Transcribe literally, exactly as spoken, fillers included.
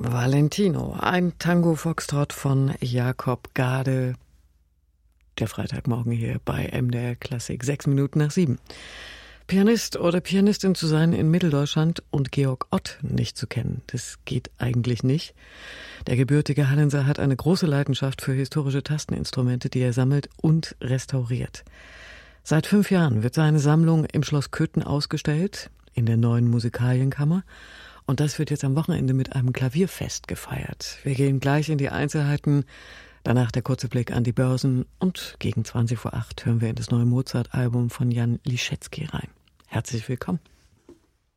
Valentino, ein Tango-Foxtrott von Jakob Gade. Der Freitagmorgen hier bei M D R Klassik, sechs Minuten nach sieben. Pianist oder Pianistin zu sein in Mitteldeutschland und Georg Ott nicht zu kennen, das geht eigentlich nicht. Der gebürtige Hallenser hat eine große Leidenschaft für historische Tasteninstrumente, die er sammelt und restauriert. Seit fünf Jahren wird seine Sammlung im Schloss Köthen ausgestellt, in der neuen Musikalienkammer. Und das wird jetzt am Wochenende mit einem Klavierfest gefeiert. Wir gehen gleich in die Einzelheiten. Danach der kurze Blick an die Börsen und gegen zwanzig vor acht hören wir in das neue Mozart-Album von Jan Liszewski rein. Herzlich willkommen.